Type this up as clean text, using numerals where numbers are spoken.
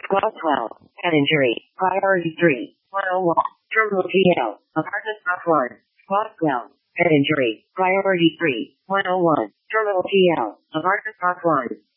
Squad 12. Head injury. Priority 3. 101. Terminal TL. Apartment Block 1. Squad 12. Head injury. Priority 3. 101. Terminal TL. Apartment Block 1.